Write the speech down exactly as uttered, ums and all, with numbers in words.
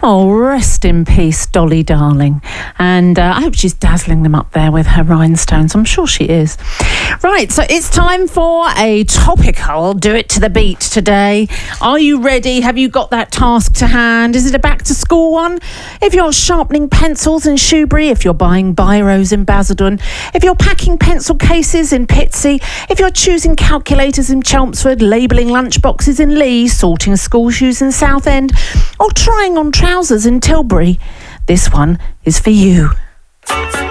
Oh, rest in peace, Dolly darling. And uh, I hope she's dazzling them up there with her rhinestones. I'm sure she is. Right, so it's time for a topical Do It to the Beat today. Are you ready? Have you got that task to hand? Is it a back to school one? If you're sharpening pencils in Shoebury, if you're buying biros in Basildon, if you're packing pencil cases in Pitsea, if you're choosing calculators in Chelmsford, labelling lunchboxes in Lee, sorting school shoes in Southend, or trying on trousers in Tilbury, this one is for you.